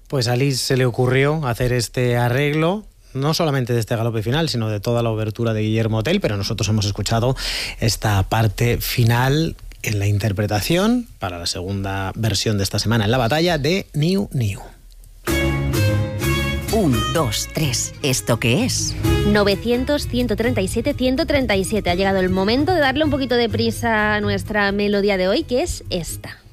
Pues a Liszt se le ocurrió hacer este arreglo, no solamente de este galope final, sino de toda la obertura de Guillermo Tell, pero nosotros hemos escuchado esta parte final en la interpretación para la segunda versión de esta semana en la batalla de Niu Niu. 1, 2, 3. ¿Esto qué es? 900, 137, 137. Ha llegado el momento de darle un poquito de prisa a nuestra melodía de hoy, que es esta.